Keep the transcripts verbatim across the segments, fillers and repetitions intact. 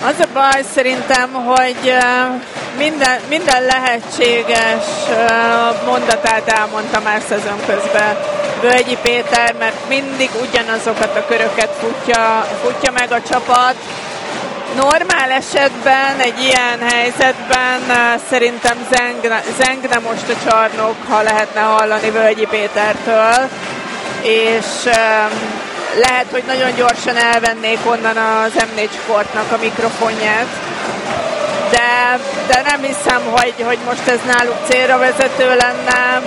Az a baj szerintem, hogy minden, minden lehetséges mondatát elmondta már szezon közben Völgyi Péter, mert mindig ugyanazokat a köröket futja, futja meg a csapat. Normál esetben, egy ilyen helyzetben szerintem zengne, zengne most a csarnok, ha lehetne hallani Völgyi Pétertől, és lehet, hogy nagyon gyorsan elvennék onnan az em négy Sportnak a mikrofonját, de, de nem hiszem, hogy, hogy most ez náluk célra vezető lenne.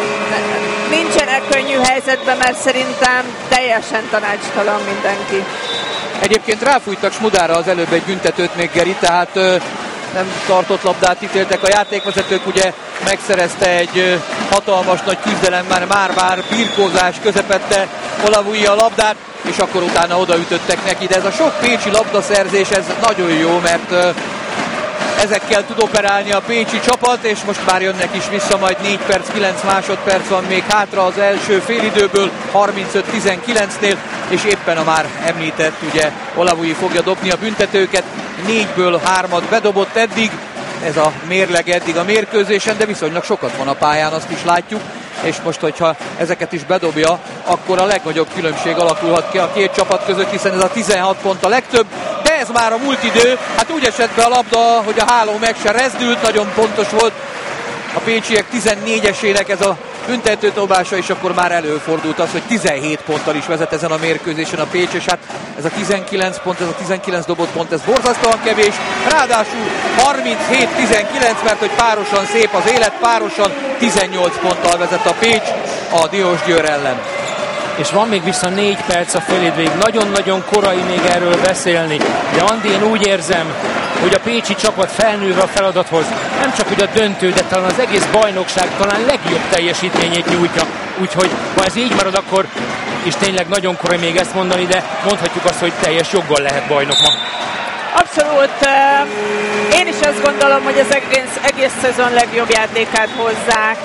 Nincsenek könnyű helyzetben, mert szerintem teljesen tanácstalan mindenki. Egyébként ráfújtak Smudára az előbb egy büntetőt még, Geri, tehát ö, nem tartott labdát ítéltek a játékvezetők, ugye megszerezte egy ö, hatalmas nagy küzdelem, már már-már birkózás közepette Olavui a labdát, és akkor utána odaütöttek neki, de ez a sok pécsi labdaszerzés, ez nagyon jó, mert ö, ezekkel tud operálni a pécsi csapat, és most már jönnek is vissza, majd négy perc, kilenc másodperc van még hátra az első félidőből, harmincöt tizenkilencnél, és éppen a már említett, ugye Olavui fogja dobni a büntetőket, négyből hármat bedobott eddig, ez a mérleg eddig a mérkőzésen, de viszonylag sokat van a pályán, azt is látjuk, és most, hogyha ezeket is bedobja, akkor a legnagyobb különbség alakulhat ki a két csapat között, hiszen ez a tizenhat pont a legtöbb, de ez már a múlt idő, hát úgy esett be a labda, hogy a háló meg se rezdült, nagyon pontos volt a pécsiek tizennégyesének ez a büntetődobása, és akkor már előfordult az, hogy tizenhét ponttal is vezet ezen a mérkőzésen a Pécs, és hát ez a tizenkilenc pont, ez a tizenkilenc dobott pont, ez borzasztóan kevés, ráadásul harminchét tizenkilenc, mert hogy párosan szép az élet, párosan tizennyolc ponttal vezet a Pécs a Diósgyőr ellen. És van még vissza négy perc a félédvég. Nagyon-nagyon korai még erről beszélni, de Andi, én úgy érzem, hogy a pécsi csapat felnőve a feladathoz. Nem csak hogy a döntő, de talán az egész bajnokság talán legjobb teljesítményét nyújtja. Úgyhogy ha ez így marad, akkor és tényleg nagyon korai még ezt mondani, de mondhatjuk azt, hogy teljes joggal lehet bajnok ma. Abszolút. Én is azt gondolom, hogy az egész, egész szezon legjobb játékát hozzák.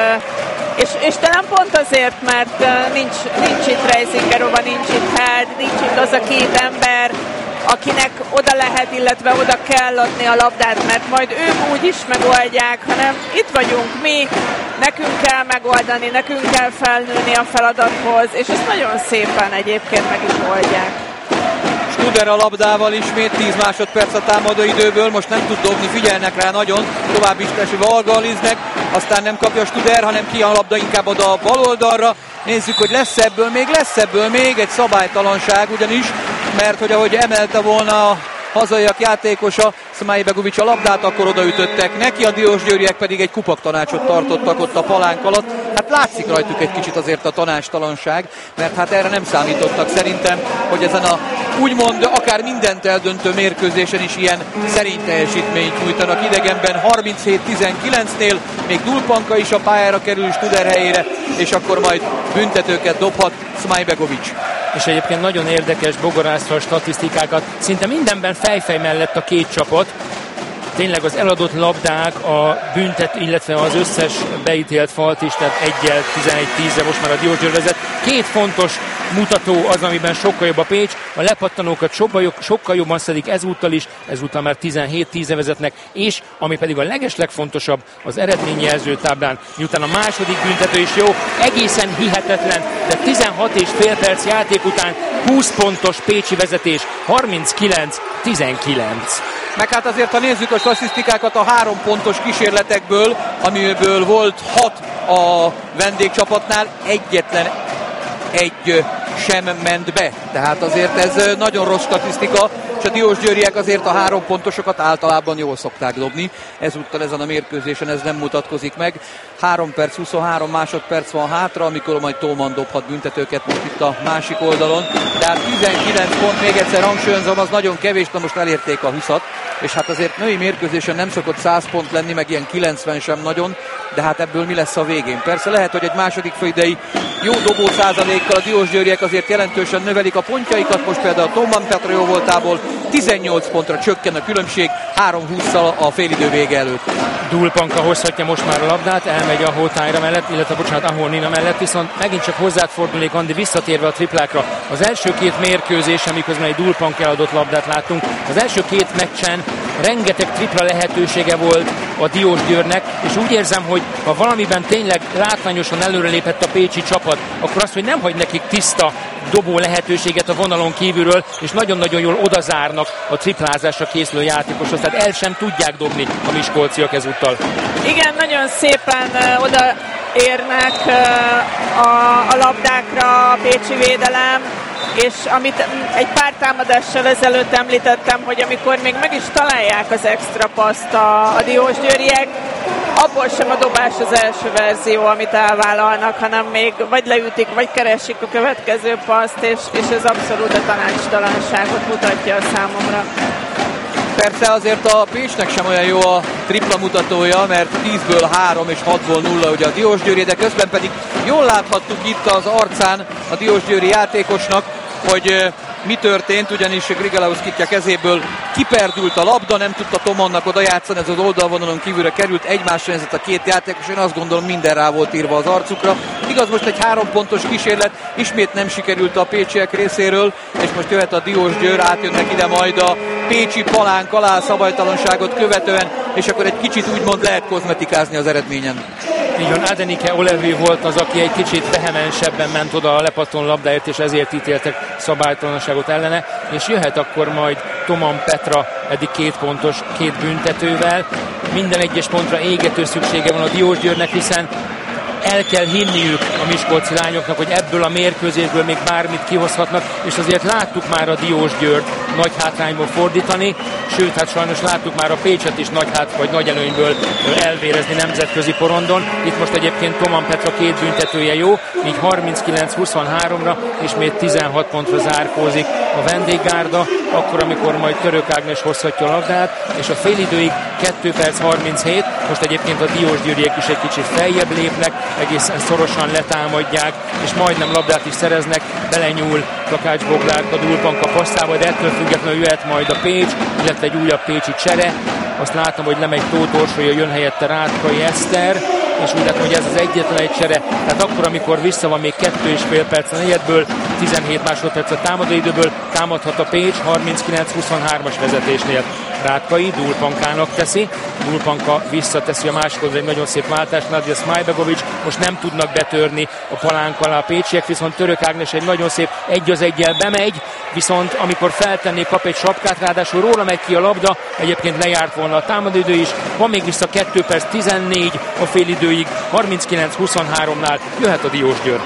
És, és talán pont azért, mert nincs, nincs itt Reisigerova, nincs itt Held, nincs itt az a két ember, akinek oda lehet, illetve oda kell adni a labdát, mert majd ők úgy is megoldják, hanem itt vagyunk mi, nekünk kell megoldani, nekünk kell felnőni a feladathoz, és ezt nagyon szépen egyébként meg is oldják. Studer a labdával ismét, tíz másodperc a támadó időből, most nem tud dobni, figyelnek rá nagyon, tovább is tesi Valgaliznek, aztán nem kapja Studer, hanem ki a labda inkább oda a bal oldalra. Nézzük, hogy lesz ebből még, lesz ebből még egy szabálytalanság, ugyanis, mert hogy ahogy emelte volna a hazaiak játékosa, Szmálybegovics a labdát, akkor odaütöttek neki, a diósgyőriek pedig egy kupaktanácsot tartottak ott a palánk alatt. Hát látszik rajtuk egy kicsit azért a tanácstalanság, mert hát erre nem számítottak szerintem, hogy ezen a úgymond akár mindent eldöntő mérkőzésen is ilyen szerény teljesítményt nyújtanak idegenben. harminchét tizenkilencnél még Dulpanka is a pályára kerül Studer helyére, és akkor majd büntetőket dobhat Szmálybegovics. És egyébként nagyon érdekes bogarászva a statisztikákat. Szinte mindenben fejfej mellett a két csapat. Tényleg az eladott labdák, a büntet, illetve az összes beítélt falt is, tehát egyel, tizenegy tízre most már a Diósgyőr vezet. Két fontos mutató az, amiben sokkal jobb a Pécs. A lepattanókat sokkal, sokkal jobban szedik ezúttal is, ezúttal már tizenhét tízre vezetnek, és ami pedig a legeslegfontosabb, az eredményjelző táblán, miután a második büntető is jó, egészen hihetetlen, de tizenhat és fél perc játék után húsz pontos pécsi vezetés, harminckilenc tizenkilenc. Meg hát azért, ha nézzük a statisztikákat a három pontos kísérletekből, amiből volt hat a vendégcsapatnál, egyetlen egy sem ment be. Tehát azért ez nagyon rossz statisztika, és a diósgyőriek azért a három pontosokat általában jól szokták dobni. Ezúttal ezen a mérkőzésen ez nem mutatkozik meg. három perc, huszonhárom másodperc van hátra, amikor majd Tóman dobhat büntetőket most itt a másik oldalon. Tehát tizenkilenc pont, még egyszer hangsúlyozom, az nagyon kevés, de most elérték a húszat. És hát azért női mérkőzésen nem szokott száz pont lenni, meg ilyen kilencven sem nagyon, de hát ebből mi lesz a végén? Persze lehet, hogy egy második félidei jó dobó százalékkal, a diósgyőriek azért jelentősen növelik a pontjaikat, most például a Toman Petra jó voltából tizennyolc pontra csökken a különbség, három hússzal a félidő vége előtt. Dulpanka hozhatja most már a labdát, elmegy a Hótájra mellett, illetve bocsánat, Ahornina mellett, viszont megint csak hozzád fordulnék, Andi, visszatérve a triplákra. Az első két mérkőzésen, miközben egy Dulpanka eladott labdát láttunk, az első két meccsen rengeteg tripla lehetősége volt a Diósgyőrnek, és úgy érzem, hogy ha valamiben tényleg látványosan előrelépett a pécsi csapat, akkor az, hogy nem hagy nekik tiszta dobó lehetőséget a vonalon kívülről, és nagyon-nagyon jól odazárnak a triplázásra készülő játékoshoz, tehát el sem tudják dobni a miskolciak ezúttal. Igen, nagyon szépen uh, odaérnek uh, a, a labdákra a pécsi védelem, és amit egy pár támadással ezelőtt említettem, hogy amikor még meg is találják az extra paszt a, a diósgyőriek, abból sem a dobás az első verzió, amit elvállalnak, hanem még vagy leütik, vagy keresik a következő paszt, és, és ez abszolút a tanácstalanságot mutatja a számomra. Persze azért a Pécsnek sem olyan jó a tripla mutatója, mert tízből három és hatból nulla ugye a Diósgyőri, de közben pedig jól láthattuk itt az arcán a diósgyőri játékosnak, hogy mi történt, ugyanis Grigalaus Kitja kezéből kiperdült a labda, nem tudta Tomannak oda játszani, ez az oldalvonalon kívülre került, egymásra nézett a két játékos, én azt gondolom minden rá volt írva az arcukra. Igaz, most egy három pontos kísérlet, ismét nem sikerült a pécsiek részéről, és most jöhet a Diósgyőr, átjönnek ide majd a pécsi palánk alá szabálytalanságot követően, és akkor egy kicsit úgymond lehet kozmetikázni az eredményen. Így van, Adenike Olevi volt az, aki egy kicsit vehemensebben ment oda a lepatton labdáért, és ezért ítéltek szabálytalanságot ellene, és jöhet akkor majd Toman Petra eddig két pontos, két büntetővel. Minden egyes pontra égető szüksége van a Diósgyőrnek, hiszen el kell hinniük a miskolci lányoknak, hogy ebből a mérkőzésből még bármit kihozhatnak, és azért láttuk már a Diósgyőrt nagy hátrányból fordítani, sőt, hát sajnos láttuk már a Pécset is nagy hát vagy nagy előnyből elvérezni nemzetközi porondon. Itt most egyébként Toman Petra két büntetője jó, így harminckilenc huszonháromra ismét tizenhat pontra zárkózik a vendéggárda, akkor, amikor majd Török Ágnes hozhatja a labdát, és a félidőig kettő perc harminchét, most egyébként a diósgyőriek is egy kicsit feljebb lépnek, egészen szorosan letámadják, és majdnem labdát is szereznek, belenyúl Takács Boglárka a Dulpanka passzába, de ettől függetlenül jöhet majd a Pécs, illetve egy újabb pécsi csere. Azt látom, hogy lemegy Tóth Orsolya, jön helyette Rátkai Eszter, és úgy látom, hogy ez az egyetlen egy csere. Tehát akkor, amikor vissza van még kettő és fél perc a negyedből, tizenhét másodperc a támadóidőből, támadhat a Pécs harminckilenc huszonhármas vezetésnél. Rátkai Dulpankának teszi, Dulpanka visszateszi a másikhoz, egy nagyon szép váltás, Nadja Smajbegovics, most nem tudnak betörni a palánk alá a pécsiek, viszont Török Ágnes egy nagyon szép egy az egyel bemegy, viszont amikor feltenné, kap egy sapkát, ráadásul róla megy ki a labda, egyébként lejárt volna a támadóidő is, van még vissza kettő perc tizennégy a félidőig, harminckilenc huszonháromnál jöhet a Diósgyőr.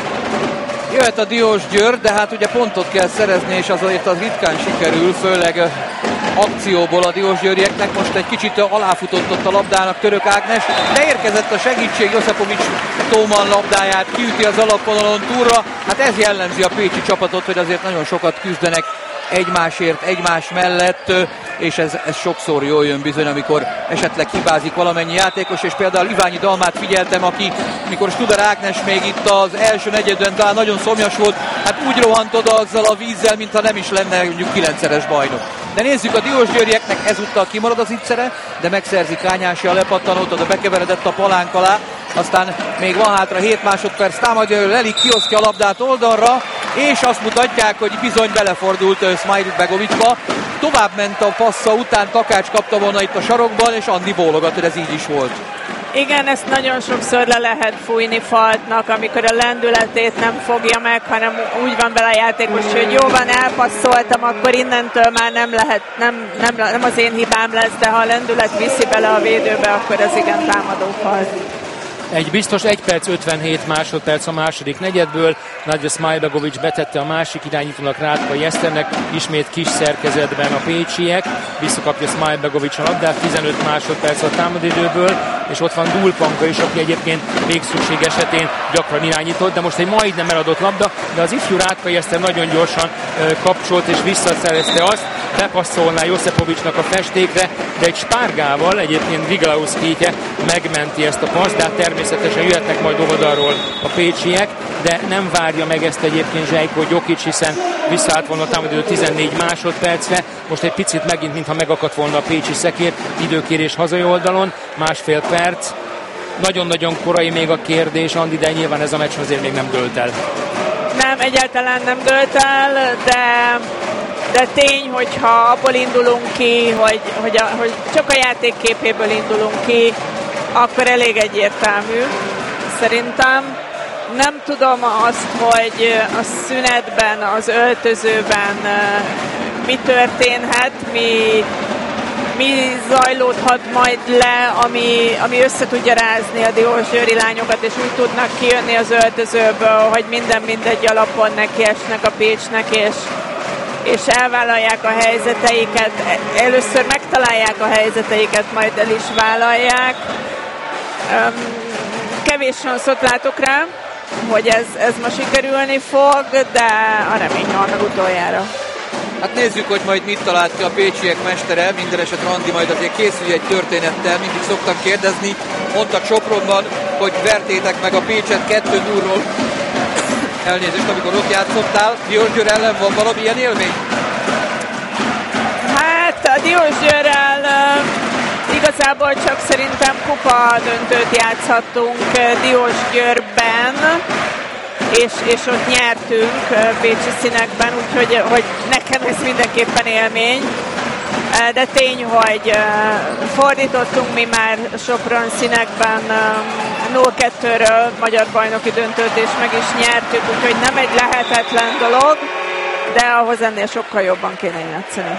Jöhet a Diósgyőr, de hát ugye pontot kell szerezni, és azért az ritkán sikerül, főleg akcióból a diósgyőrieknek. Most egy kicsit aláfutott ott a labdának Török Ágnes, de érkezett a segítség, Joszepovics Tóman labdáját kiüti az alapvonalon túlra. Hát ez jellemzi a pécsi csapatot, hogy azért nagyon sokat küzdenek egymásért, egymás mellett, és ez, ez sokszor jól jön bizony, amikor esetleg hibázik valamennyi játékos, és például Iványi Dalmát figyeltem, aki, mikor Studer Ágnes még itt az első negyedben talán nagyon szomjas volt, hát úgy rohant oda azzal a vízzel, mintha nem is lenne mondjuk kilencszeres bajnok. De nézzük, a diósgyőrieknek ezúttal kimarad az ígyszere, de megszerzi Kányási a lepattanót, oda bekeveredett a palánk alá, aztán még van hátra hét másodperc, támadja, Lelik kiosztja a labdát oldalra, és azt mutatják, hogy bizony belefordult Smajbegovicsba. Tovább ment a passza után, Takács kapta volna itt a sarokban, és Andi bólogat, hogy ez így is volt. Igen, ezt nagyon sokszor le lehet fújni faltnak, amikor a lendületét nem fogja meg, hanem úgy van vele a játékos, hogy jó van, elpasszoltam, akkor innentől már nem lehet, nem, nem, nem az én hibám lesz, de ha a lendület viszi bele a védőbe, akkor ez igen támadó falt. Egy biztos egy perc ötvenhét másodperc a második negyedből. Nadja Smajbegovics betette a másik irányítónak, Rátkai Eszternek, ismét kis szerkezetben a pécsiek. Visszakapja Smajbegovics a labdát, tizenöt másodperc a támadidőből, és ott van Dulpanka is, aki egyébként végszükség esetén gyakran irányított, de most egy majdnem eladott labda, de az ifjú Rátkai Eszter nagyon gyorsan ö, kapcsolt és visszaszerezte azt, bepasszolná Joszepovicsnak a festékre, de egy spárgával egyébként Grigalaus Kitja megmenti ezt a paszt, de hát természetesen természetesen jöhetnek majd oldalról a pécsiek, de nem várja meg ezt egyébként Željko Đokić, hiszen visszaállt volna a támadó tizennégy másodpercre, most egy picit megint, mintha megakadt volna a pécsi szekér, időkérés hazai oldalon, másfél perc. Nagyon-nagyon korai még a kérdés, Andi, de nyilván ez a meccs azért még nem dőlt el. Nem, egyáltalán nem dőlt el, de, de tény, hogyha abból indulunk ki, hogy, hogy, a, hogy csak a játék képéből indulunk ki, akkor elég egyértelmű, szerintem. Nem tudom azt, hogy a szünetben, az öltözőben mi történhet, mi, mi zajlódhat majd le, ami, ami össze tudja rázni a diósgyőri lányokat, és úgy tudnak kijönni az öltözőből, hogy minden mindegy alapon nekiesnek a Pécsnek, és, és elvállalják a helyzeteiket. Először megtalálják a helyzeteiket, majd el is vállalják. Kevés sanszot látok rá, hogy ez, ez ma sikerülni fog, de a remény van meg utoljára. Hát nézzük, hogy majd mit talált ki a pécsiek mestere. Minden esetre Andi majd azért készülj egy történettel, mindig szoktam kérdezni. Mondtak Sopronban, hogy vertétek meg a Pécset kettő nullról. Elnézést, amikor ott játszottál. Diósgyőr ellen van valami ilyen élmény? Hát a Diósgyőrrel uh, igazából csak szerintem kupa döntőt játszhattunk Diósgyőrben, és, és ott nyertünk pécsi színekben, úgyhogy hogy nekem ez mindenképpen élmény. De tény, hogy fordítottunk mi már Sopron színekben nulla kettőről magyar bajnoki döntőt, és meg is nyertük, úgyhogy nem egy lehetetlen dolog, de ahhoz ennél sokkal jobban kéne játszani.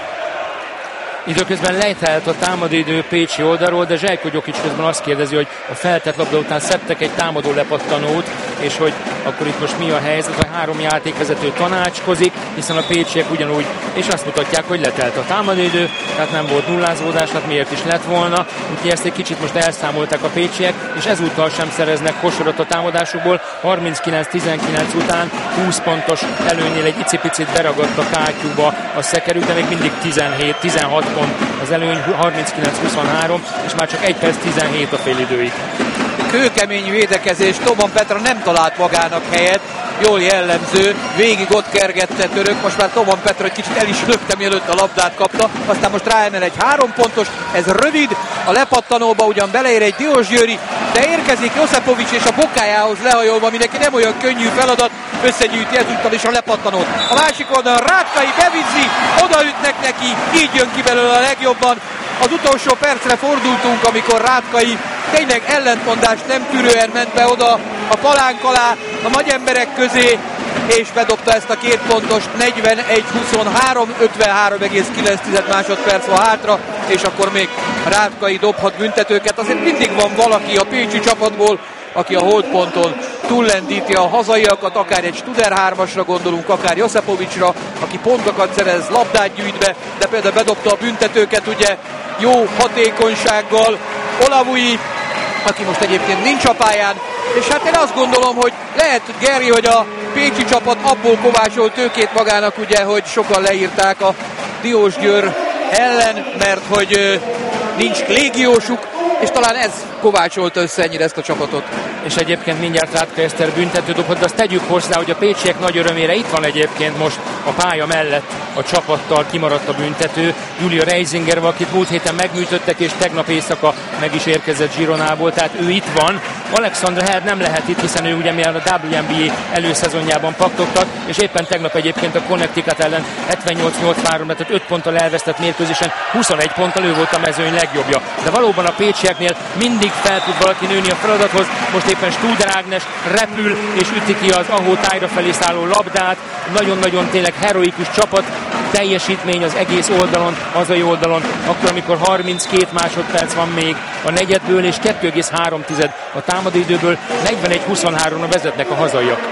Időközben lejtelt a támadóidő pécsi oldalról, de Željko Đokić közben azt kérdezi, hogy a feltett labda után szedtek egy támadó lepattanót, és hogy akkor itt most mi a helyzet, a három játékvezető tanácskozik, hiszen a pécsiek ugyanúgy, és azt mutatják, hogy letelt a támadóidő, tehát nem volt nullázódás, hát miért is lett volna, úgyhogy ezt egy kicsit most elszámolták a pécsiek, és ezúttal sem szereznek kosarat a támadásukból, harminckilenc tizenkilenc után húsz pontos előnynél egy icipicit beragadt a kátyúba a szekerük, de még mindig tizenhét tizenhat pont az előny, harminckilenc huszonhárom, és már csak egy perc tizenhét a félidőig. Kőkemény védekezés, Toman Petra nem talált magának helyet, jól jellemző, végig ott kergette Török, most már Toman Petra egy kicsit el is lökte, mielőtt a labdát kapta, aztán most ráemel egy három pontos, ez rövid, a lepattanóba ugyan beleér egy Diósgyőri, de érkezik Josipović és a bokájához lehajolva, mindenki nem olyan könnyű feladat, összegyűjti ezúttal is a lepattanót. A másik oldalon Rátkai beviszi, odaütnek neki, így jön ki belőle a legjobban. Az utolsó percre fordultunk, amikor Rátkai tényleg ellentmondást nem tűrően ment be oda a palánk alá, a nagy emberek közé, és bedobta ezt a két pontos negyvenegy huszonhárom, ötvenhárom egész kilenc másodperc van hátra, és akkor még Rátkai dobhat büntetőket. Azért mindig van valaki a pécsi csapatból, aki a holdponton túllendíti a hazaiakat, akár egy Studer hármasra gondolunk, akár Josipovićra, aki pontokat szerez, labdát gyűjt be, de például bedobta a büntetőket ugye jó hatékonysággal. Olavui, aki most egyébként nincs a pályán, és hát én azt gondolom, hogy lehet, Geri, hogy a pécsi csapat abból kovácsolt tőkét magának, ugye, hogy sokan leírták a Diósgyőr ellen, mert hogy nincs légiósuk, és talán ez kovácsolta össze ennyire ezt a csapatot. És egyébként mindjárt Rátka Eszter büntető dobhat, de azt tegyük hozzá, hogy a pécsiek nagy örömére itt van egyébként most a pálya mellett a csapattal kimaradt a büntető. Julia Reisinger, akit múlt héten megműtöttek, és tegnap éjszaka meg is érkezett Gironából, tehát ő itt van. Alexandra Herd nem lehet itt, hiszen ő ugye milyen a dupla vé en bé előszezonjában pattogtak, és éppen tegnap egyébként a Connecticut ellen hetvennyolc nyolcvanhárom, tehát öt ponttal elvesztett mérkőzésen huszonegy ponttal ő volt a mezőny legjobbja. De valóban a pécsieknél mindig fel tud valaki nőni a feladathoz. Most éppen Studer Ágnes repül és üti ki az ahó tájra felé szálló labdát. Nagyon-nagyon tényleg heroikus csapat teljesítmény az egész oldalon, hazai oldalon, akkor amikor harminckét másodperc van még a negyedből, és kettő egész három a támadóidőből, negyvenegy huszonháromra vezetnek a hazaiak.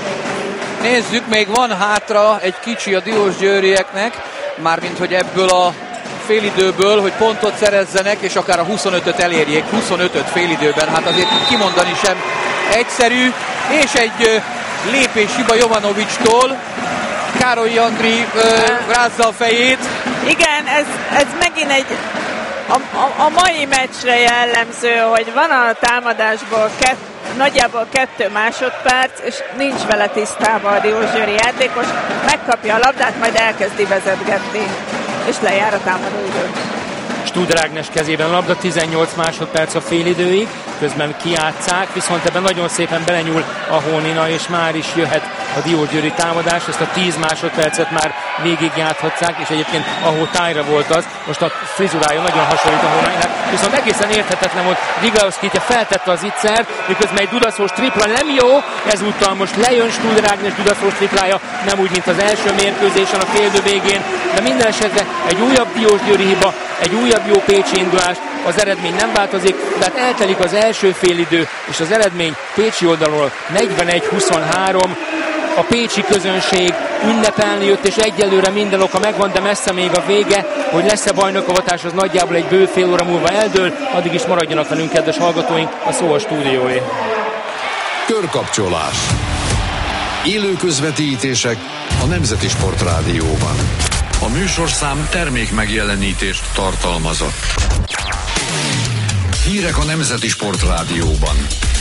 Nézzük, még van hátra egy kicsi a diósgyőrieknek, mármint hogy ebből a félidőből, hogy pontot szerezzenek, és akár a huszonötöt elérjék, huszonötöt félidőben, hát azért kimondani sem egyszerű, és egy lépés hiba Jovanovićtól, Károly Andri uh, rázza a fejét. Igen, ez, ez megint egy a, a, a mai meccsre jellemző, hogy van a támadásból kett, nagyjából kettő másodperc, és nincs vele tisztában a diósgyőri játékos, megkapja a labdát, majd elkezdi vezetgetni, és lejár a támadóidő. Studer Ágnes kezében a labda, tizennyolc másodperc a félidőig, közben kiátszák, viszont ebben nagyon szépen belenyúl a Hónina, és már is jöhet a diósgyőri támadás, ezt a tíz másodpercet már végigjáthatják, és egyébként ahol tájra volt az, most a frizurája nagyon hasonlít a Hóninának, viszont egészen érthetetlen volt, Riglauszkitja feltette az ittszert, miközben egy dudaszós tripla nem jó, ezúttal most lejön Studer Ágnes dudaszós triplája, nem úgy, mint az első mérkőzésen a félidő végén, de minden esetre egy újabb diósgyőri hiba, egy újabb jó pécsi indulás, az eredmény nem változik, de hát eltelik az első félidő, és az eredmény pécsi oldalról negyvenegy huszonhárom, a pécsi közönség ünnepelni jött, és egyelőre minden oka megvan, de messze még a vége, hogy lesz-e bajnokavatás, az nagyjából egy bő fél óra múlva eldől, addig is maradjanak velünk, kedves hallgatóink, a szó a stúdióé. Körkapcsolás. Élő közvetítések a Nemzeti Sportrádióban. A műsorszám termék megjelenítést tartalmazott. Hírek a Nemzeti Sportrádióban.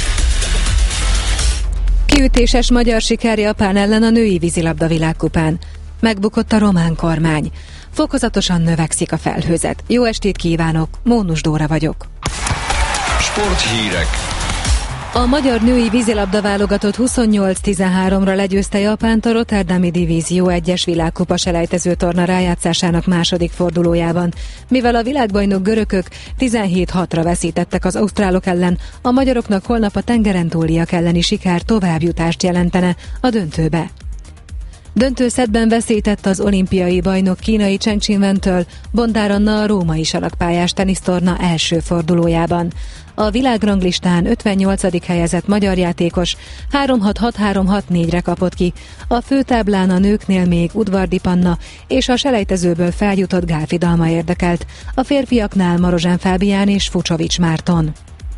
Kiütéses magyar siker Japán ellen a női vízilabda világkupán. Megbukott a román kormány. Fokozatosan növekszik a felhőzet. Jó estét kívánok, Mónus Dóra vagyok. Sporthírek. A magyar női vízilabda válogatott huszonnyolc tizenháromra legyőzte Japánt a Rotterdami Divízió egyes világkupa selejtező torna rájátszásának második fordulójában. Mivel a világbajnok görögök tizenhét hatra veszítettek az ausztrálok ellen, a magyaroknak holnap a tengeren túliak elleni siker továbbjutást jelentene a döntőbe. Döntőszettben veszített az olimpiai bajnok kínai Chen Qinwentől Bondár Anna a római salakpályás tenisztorna első fordulójában. A világranglistán ötvennyolcadik helyezett magyar játékos három hat hat három hat négyre kapott ki. A főtáblán a nőknél még Udvardi Panna és a selejtezőből feljutott Gálfi Dalma érdekelt. A férfiaknál Marozsán Fábián és Fucsovics Márton.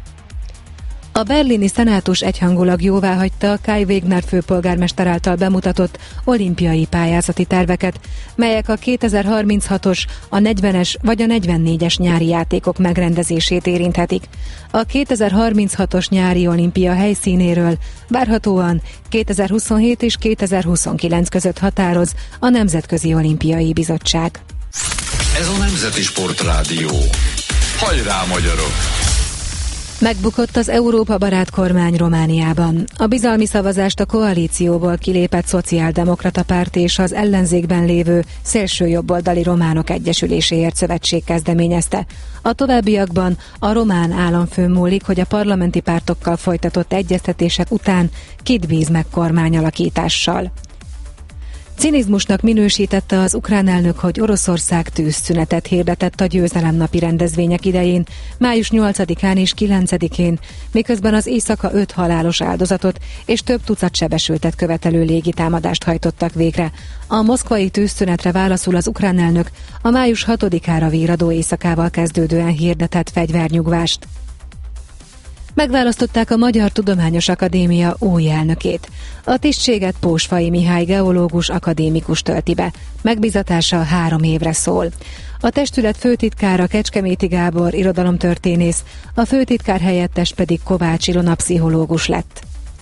A berlini szenátus egyhangulag jóváhagyta Kai Wegner főpolgármester által bemutatott olimpiai pályázati terveket, melyek a kétezer-harminchatos, a negyvenes vagy a negyvennégyes nyári játékok megrendezését érinthetik. A kétezer-harminchatos nyári olimpia helyszínéről várhatóan kétezer-huszonhét és kétezer-huszonkilenc között határoz a Nemzetközi Olimpiai Bizottság. Ez a Nemzeti Sportrádió. Hajrá, magyarok! Megbukott az Európa barát kormány Romániában. A bizalmi szavazást a koalícióból kilépett szociáldemokrata párt és az ellenzékben lévő szélsőjobboldali románok egyesüléséért szövetség kezdeményezte. A továbbiakban a román államfőn múlik, hogy a parlamenti pártokkal folytatott egyeztetések után kit bíz meg kormányalakítással. Cinizmusnak minősítette az ukrán elnök, hogy Oroszország tűzszünetet hirdetett a győzelemnapi rendezvények idején, május nyolcadikán és kilencedikén, miközben az éjszaka öt halálos áldozatot és több tucat sebesültet követelő légitámadást hajtottak végre. A moszkvai tűzszünetre válaszul az ukrán elnök a május hatodikára virradó éjszakával kezdődően hirdetett fegyvernyugvást. Megválasztották a Magyar Tudományos Akadémia új elnökét. A tisztséget Pósfai Mihály geológus akadémikus tölti be. Megbízatása három évre szól. A testület főtitkára Kecskeméti Gábor irodalomtörténész, a főtitkár helyettes pedig Kovács Ilona pszichológus lett.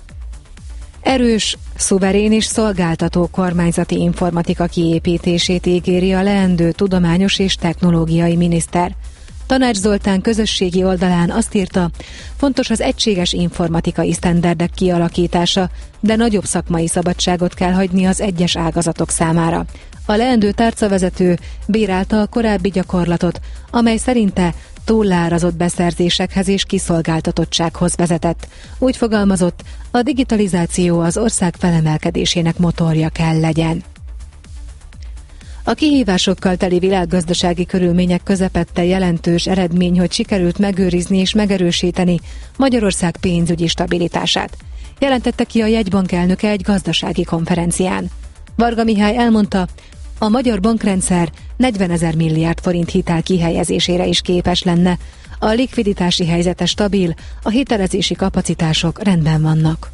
Erős, szuverén és szolgáltató kormányzati informatika kiépítését ígéri a leendő tudományos és technológiai miniszter. Tanács Zoltán közösségi oldalán azt írta, fontos az egységes informatikai sztenderdek kialakítása, de nagyobb szakmai szabadságot kell hagyni az egyes ágazatok számára. A leendő tárcavezető bírálta a korábbi gyakorlatot, amely szerinte túllárazott beszerzésekhez és kiszolgáltatottsághoz vezetett. Úgy fogalmazott, a digitalizáció az ország felemelkedésének motorja kell legyen. A kihívásokkal teli világgazdasági körülmények közepette jelentős eredmény, hogy sikerült megőrizni és megerősíteni Magyarország pénzügyi stabilitását. Jelentette ki a jegybank elnöke egy gazdasági konferencián. Varga Mihály elmondta, a magyar bankrendszer negyvenezer milliárd forint hitel kihelyezésére is képes lenne. A likviditási helyzete stabil, a hitelezési kapacitások rendben vannak.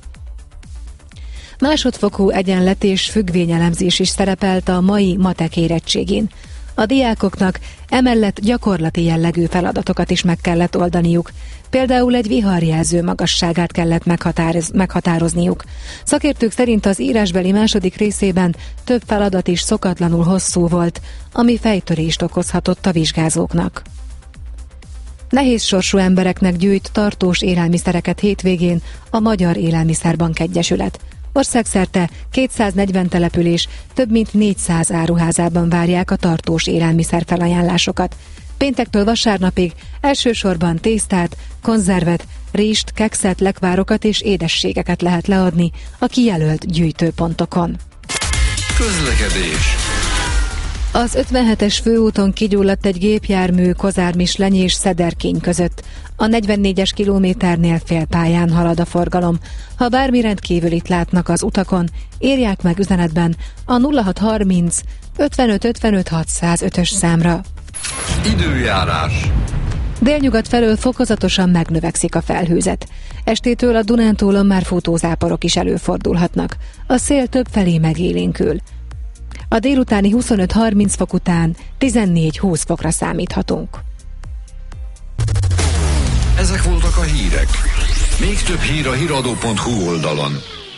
Másodfokú egyenlet és függvényelemzés is szerepelt a mai matek érettségén. A diákoknak emellett gyakorlati jellegű feladatokat is meg kellett oldaniuk. Például egy viharjelző magasságát kellett meghatároz, meghatározniuk. Szakértők szerint az írásbeli második részében több feladat is szokatlanul hosszú volt, ami fejtörést okozhatott a vizsgázóknak. Nehéz sorsú embereknek gyűjt tartós élelmiszereket hétvégén a Magyar Élelmiszerbank Egyesület. Országszerte kétszáznegyven település több mint négyszáz áruházában várják a tartós élelmiszer felajánlásokat. Péntektől vasárnapig elsősorban tésztát, konzervet, rizst, kekszet, lekvárokat és édességeket lehet leadni a kijelölt gyűjtőpontokon. Közlekedés. Az ötvenhetes főúton kigyulladt egy gépjármű Kozármislenyi és Szederkény között. A negyvennégyes kilométernél félpályán halad a forgalom. Ha bármi rendkívülit látnak az utakon, írják meg üzenetben a nulla hat harminc ötvenöt ötvenöt hatszázötös számra. Időjárás. Délnyugat felől fokozatosan megnövekszik a felhőzet. Estétől a Dunántúlon már futózáporok is előfordulhatnak. A szél több felé megélénkül. A délutáni huszonöt-harminc fok után tizennégy-húsz fokra számíthatunk. Ezek voltak a hírek. Még több hír a híradó pont hu oldalon.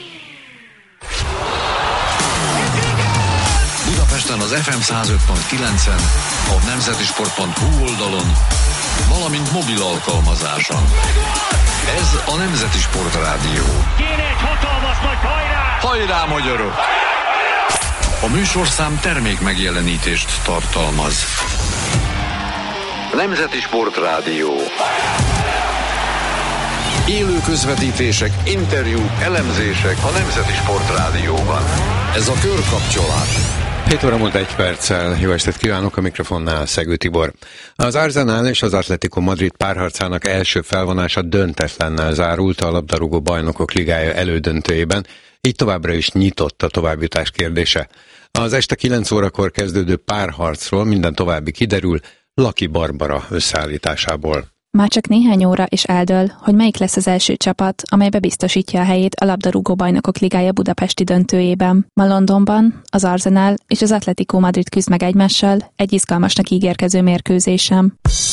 Budapesten az ef em száz öt pont kilencen, a nemzetisport pont hu oldalon, valamint mobil alkalmazáson. Ez a Nemzeti Sport Rádió. Kéne egy hatalmas nagy hajrá! Hajrá, magyarok! A műsorszám termék megjelenítést tartalmaz. Nemzeti Sport Rádió. Élő közvetítések, interjúk, elemzések a Nemzeti Sport Rádióban. Ez a körkapcsolás. hét óra múlt egy perccel. Jó estét kívánok, a mikrofonnál Szegő Tibor. Az Arsenal és az Atletico Madrid párharcának első felvonása döntetlennel zárult a labdarúgó bajnokok ligája elődöntőjében, így továbbra is nyitott a továbbjutás kérdése. Az este kilenc órakor kezdődő párharcról minden további kiderül Laki Barbara összeállításából. Már csak néhány óra és eldől, hogy melyik lesz az első csapat, amely bebiztosítja a helyét a labdarúgó bajnokok ligája budapesti döntőjében. Ma Londonban az Arsenal és az Atletico Madrid küzd meg egymással egy izgalmasnak ígérkező mérkőzésem.